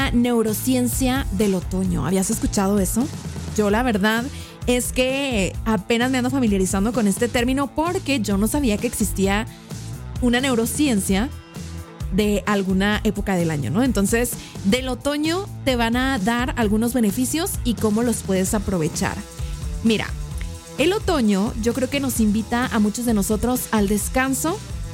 la neurociencia del otoño. ¿Habías escuchado eso? Yo la verdad es que apenas me ando familiarizando con este término porque yo no sabía que existía una neurociencia de alguna época del año, ¿no? Entonces, del otoño te van a dar algunos beneficios y cómo los puedes aprovechar. Mira, el otoño yo creo que nos invita a muchos de nosotros al descanso.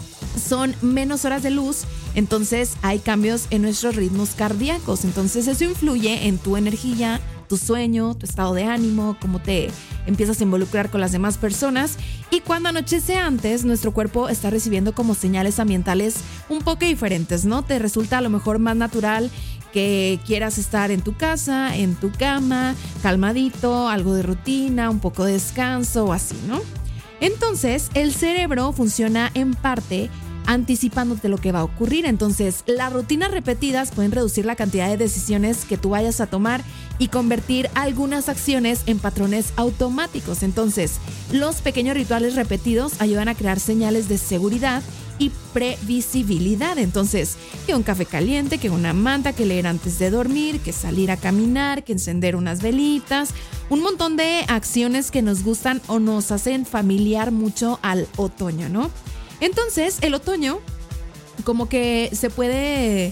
Son menos horas de luz, entonces hay cambios en nuestros ritmos cardíacos. Entonces eso influye en tu energía, tu sueño, tu estado de ánimo, cómo te empiezas a involucrar con las demás personas. Y cuando anochece antes, nuestro cuerpo está recibiendo como señales ambientales un poco diferentes, ¿no? Te resulta a lo mejor más natural que quieras estar en tu casa, en tu cama, calmadito, algo de rutina, un poco de descanso o así, ¿no? Entonces, el cerebro funciona en parte anticipándote lo que va a ocurrir. Entonces, las rutinas repetidas pueden reducir la cantidad de decisiones que tú vayas a tomar y convertir algunas acciones en patrones automáticos. Entonces, los pequeños rituales repetidos ayudan a crear señales de seguridad y previsibilidad. Entonces, que un café caliente, que una manta, que leer antes de dormir, que salir a caminar, que encender unas velitas, un montón de acciones que nos gustan o nos hacen familiar mucho al otoño, ¿no? Entonces, el otoño como que se puede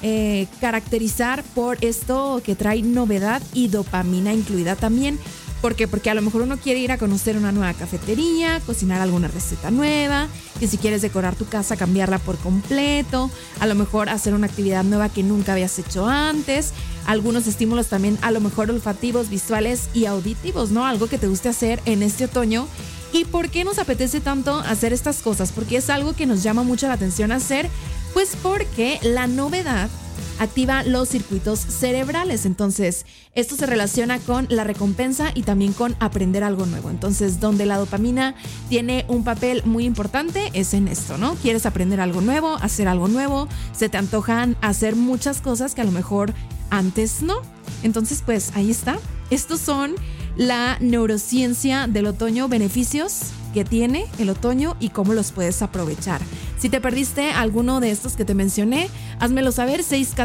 caracterizar por esto que trae novedad y dopamina incluida también. ¿Por qué? Porque a lo mejor uno quiere ir a conocer una nueva cafetería, cocinar alguna receta nueva, que si quieres decorar tu casa, cambiarla por completo, a lo mejor hacer una actividad nueva que nunca habías hecho antes, algunos estímulos también a lo mejor olfativos, visuales y auditivos, ¿no? Algo que te guste hacer en este otoño. ¿Y por qué nos apetece tanto hacer estas cosas? Porque es algo que nos llama mucho la atención hacer, pues porque la novedad activa los circuitos cerebrales. Entonces, esto se relaciona con la recompensa y también con aprender algo nuevo. Entonces, donde la dopamina tiene un papel muy importante es en esto, ¿no? Quieres aprender algo nuevo, hacer algo nuevo, se te antojan hacer muchas cosas que a lo mejor antes no. Entonces, pues ahí está. Estos son la neurociencia del otoño, beneficios que tiene el otoño y cómo los puedes aprovechar. Si te perdiste alguno de estos que te mencioné, házmelo saber,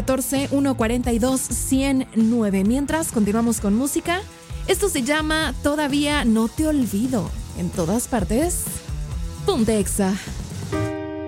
614-142-109. Mientras, continuamos con música. Esto se llama Todavía no te olvido. En todas partes, Ponte Exa.